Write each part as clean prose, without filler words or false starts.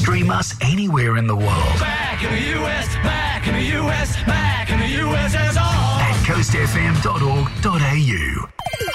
Stream us anywhere in the world. Back in the US, back in the US, back in the USSR. At coastfm.org.au.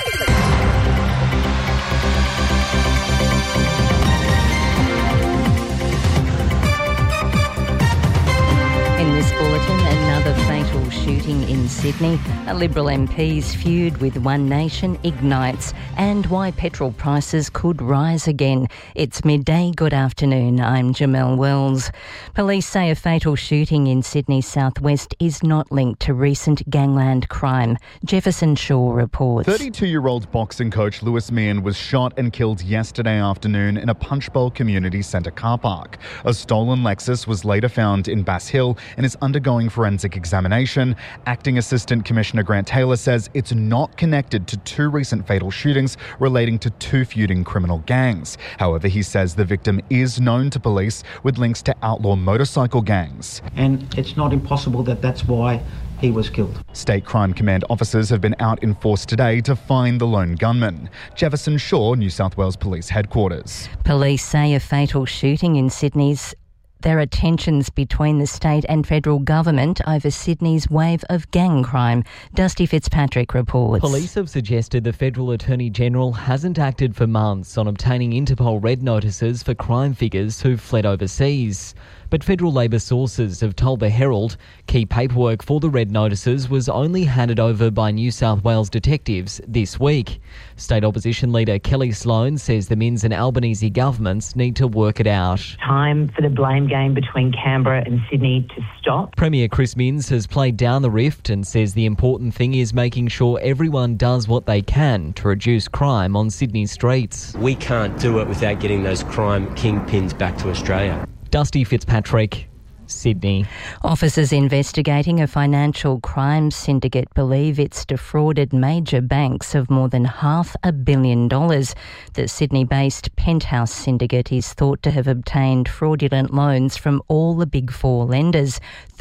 In this bulletin, another fatal shooting in Sydney, a Liberal MP's feud with One Nation ignites, and why petrol prices could rise again. It's midday. Good afternoon. I'm Jamelle Wells. Police say a fatal shooting in Sydney's southwest is not linked to recent gangland crime. Jefferson Shaw reports. 32-year-old boxing coach Lewis Meehan was shot and killed yesterday afternoon in a Punchbowl Community Centre car park. A stolen Lexus was later found in Bass Hill and is undergoing forensic examination. Acting Assistant Commissioner Grant Taylor says it's not connected to two recent fatal shootings relating to two feuding criminal gangs. However, he says the victim is known to police with links to outlaw motorcycle gangs. And it's not impossible that that's why he was killed. State Crime Command officers have been out in force today to find the lone gunman. Jefferson Shaw, New South Wales Police Headquarters. Police say a fatal shooting in There are tensions between the state and federal government over Sydney's wave of gang crime. Dusty Fitzpatrick reports. Police have suggested the Federal Attorney-General hasn't acted for months on obtaining Interpol red notices for crime figures who've fled overseas. But federal Labor sources have told the Herald key paperwork for the red notices was only handed over by New South Wales detectives this week. State opposition leader Kelly Sloan says the Minns and Albanese governments need to work it out. Time for the blame game between Canberra and Sydney to stop. Premier Chris Minns has played down the rift and says the important thing is making sure everyone does what they can to reduce crime on Sydney streets. We can't do it without getting those crime kingpins back to Australia. Dusty Fitzpatrick, Sydney. Officers investigating a financial crime syndicate believe it's defrauded major banks of more than $500 million. The Sydney-based Penthouse syndicate is thought to have obtained fraudulent loans from all the big four lenders.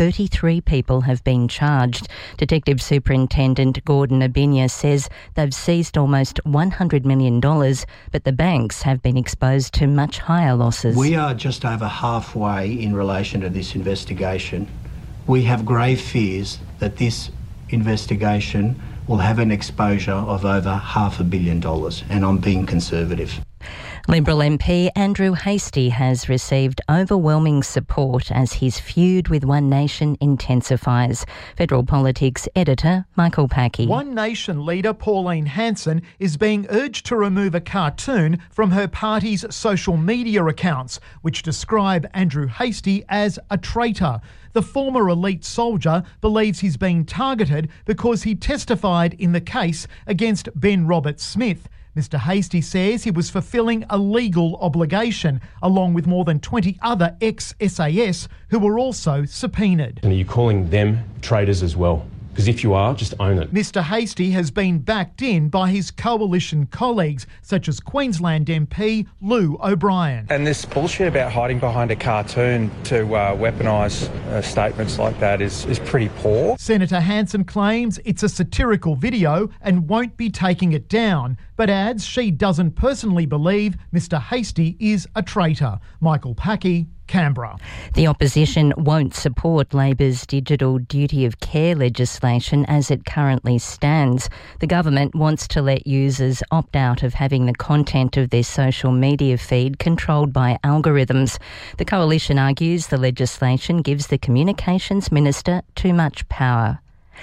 33 people have been charged. Detective Superintendent Gordon Abinya says they've seized almost $100 million, but the banks have been exposed to much higher losses. We are just over halfway in relation to this investigation. We have grave fears that this investigation will have an exposure of over $500 million, and I'm being conservative. Liberal MP Andrew Hastie has received overwhelming support as his feud with One Nation intensifies. Federal Politics editor Michael Packey. One Nation leader Pauline Hanson is being urged to remove a cartoon from her party's social media accounts, which describe Andrew Hastie as a traitor. The former elite soldier believes he's being targeted because he testified in the case against Ben Roberts-Smith. Mr Hastie says he was fulfilling a legal obligation, along with more than 20 other ex-SAS who were also subpoenaed. And are you calling them traitors as well? Because if you are, just own it. Mr Hastie has been backed in by his coalition colleagues, such as Queensland MP Lou O'Brien. And this bullshit about hiding behind a cartoon to weaponise statements like that is pretty poor. Senator Hanson claims it's a satirical video and won't be taking it down, but adds she doesn't personally believe Mr Hastie is a traitor. Michael Packey, Canberra. The opposition won't support Labor's digital duty of care legislation as it currently stands. The government wants to let users opt out of having the content of their social media feed controlled by algorithms. The coalition argues the legislation gives the Communications Minister too much power.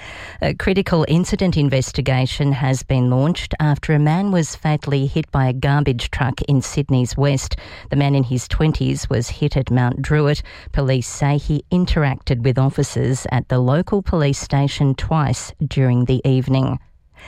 A critical incident investigation has been launched after a man was fatally hit by a garbage truck in Sydney's west. The man in his 20s was hit at Mount Druitt. Police say he interacted with officers at the local police station twice during the evening.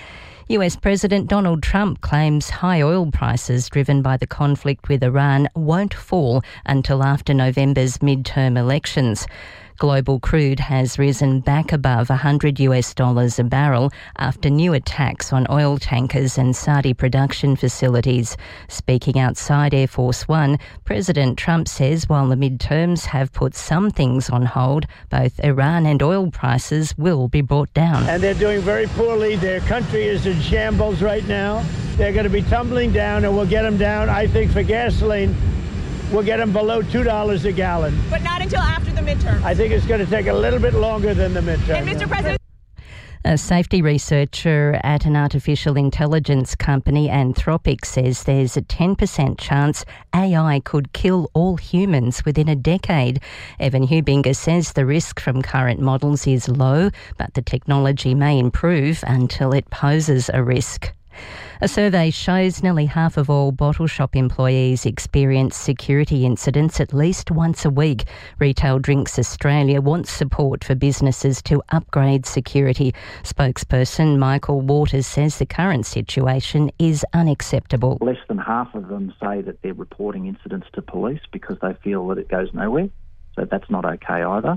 US President Donald Trump claims high oil prices driven by the conflict with Iran won't fall until after November's midterm elections. Global crude has risen back above $100 a barrel after new attacks on oil tankers and Saudi production facilities. Speaking outside Air Force One, President Trump says while the midterms have put some things on hold, both Iran and oil prices will be brought down. And they're doing very poorly. Their country is in shambles right now. They're going to be tumbling down, and we'll get them down, I think, for gasoline we'll get them below $2 a gallon. But not until after the midterm. I think it's going to take a little bit longer than the midterm. And Mr. President... A safety researcher at an artificial intelligence company, Anthropic, says there's a 10% chance AI could kill all humans within a decade. Evan Hubinger says the risk from current models is low, but the technology may improve until it poses a risk. A survey shows nearly half of all bottle shop employees experience security incidents at least once a week. Retail Drinks Australia wants support for businesses to upgrade security. Spokesperson Michael Waters says the current situation is unacceptable. Less than half of them say that they're reporting incidents to police because they feel that it goes nowhere. So that's not okay either.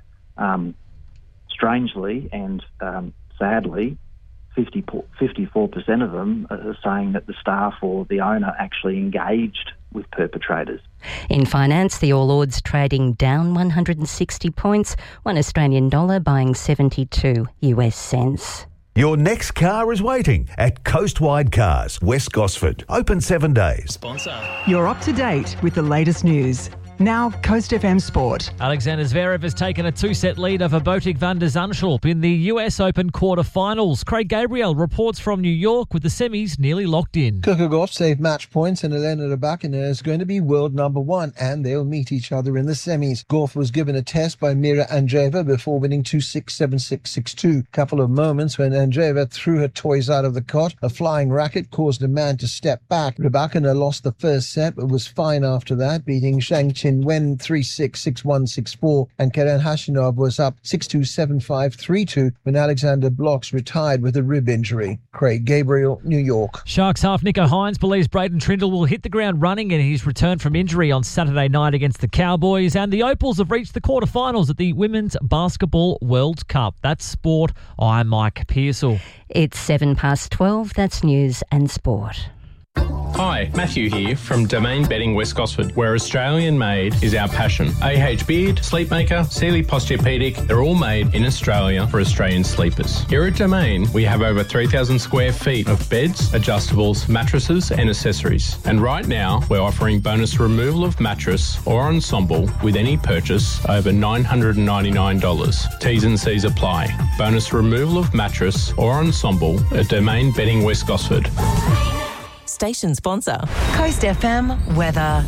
Strangely and sadly, 54% of them are saying that the staff or the owner actually engaged with perpetrators. In finance, the All Ords trading down 160 points, $1 Australian buying 72 US cents. Your next car is waiting at Coastwide Cars, West Gosford. Open 7 days. Sponsor. You're up to date with the latest news. Now, Coast FM Sport. Alexander Zverev has taken a 2-set lead over Botic van der Zandschulp in the US Open quarter-finals. Craig Gabriel reports from New York with the semis nearly locked in. Coco Gauff saved match points and Elena Rybakina is going to be world number one and they'll meet each other in the semis. Gauff was given a test by Mira Andreeva before winning 2-6, 7-6, 6-2. Couple of moments when Andreeva threw her toys out of the cot. A flying racket caused a man to step back. Rybakina lost the first set but was fine after that, beating Zhang Qinwen 3-6, 6-1, 6-4, and Karen Khachanov was up 6-2, 7-5, 3-2 when Alexander Blocks retired with a rib injury. Craig Gabriel, New York. Sharks half Nico Hines believes Braden Trindle will hit the ground running in his return from injury on Saturday night against the Cowboys, and the Opals have reached the quarterfinals at the Women's Basketball World Cup. That's sport. I'm Mike Pearsall. It's 12:07. That's news and sport. Hi, Matthew here from Domain Bedding West Gosford, where Australian made is our passion. AH Beard, Sleepmaker, Sealy Posturepedic, they're all made in Australia for Australian sleepers. Here at Domain, we have over 3,000 square feet of beds, adjustables, mattresses and accessories. And right now, we're offering bonus removal of mattress or ensemble with any purchase over $999. T's and C's apply. Bonus removal of mattress or ensemble at Domain Bedding West Gosford. Station sponsor. Coast FM weather.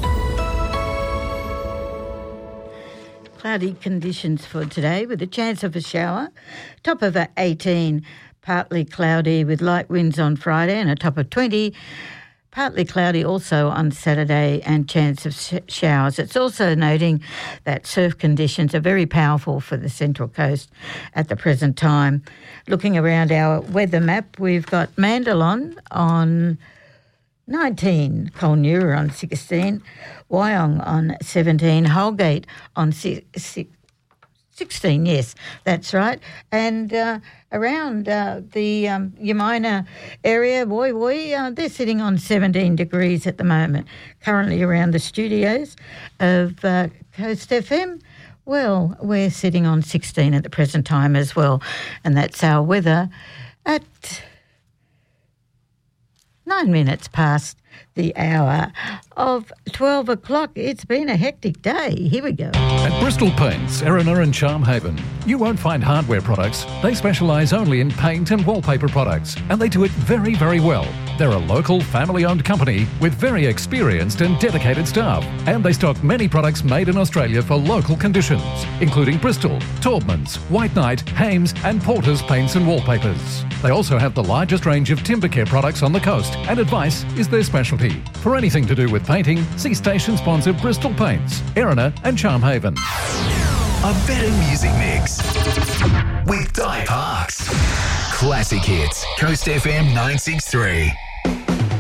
Cloudy conditions for today with a chance of a shower. Top of 18, partly cloudy with light winds on Friday and a top of 20. Partly cloudy also on Saturday and chance of showers. It's also noting that surf conditions are very powerful for the Central Coast at the present time. Looking around our weather map, we've got Mandalon on 19, Colnura on 16, Wyong on 17, Holgate on 16, yes, that's right. And around the Yamina area, they're sitting on 17 degrees at the moment. Currently around the studios of Coast FM, well, we're sitting on 16 at the present time as well. And that's our weather at 9 minutes past the hour of 12 o'clock. It's been a hectic day. Here we go. At Bristol Paints, Erina and Charmhaven, you won't find hardware products. They specialise only in paint and wallpaper products, and they do it very, very well. They're a local, family-owned company with very experienced and dedicated staff, and they stock many products made in Australia for local conditions, including Bristol, Taubmans, White Knight, Hames and Porter's paints and wallpapers. They also have the largest range of timber care products on the coast, and advice is their specialty. For anything to do with painting, see station sponsor Bristol Paints, Erina and Charmhaven. A better music mix with Di Parks. Classic hits, Coast FM 963.